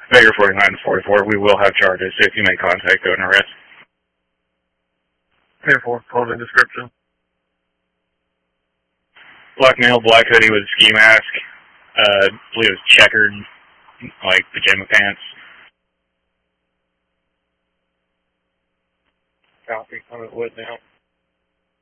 Baker 49 to 44, we will have charges if you make contact to an arrest. 10-4, clothing description. Black male, black hoodie with a ski mask. I believe it was checkered, like pajama pants. Copy. I'm at Wood now.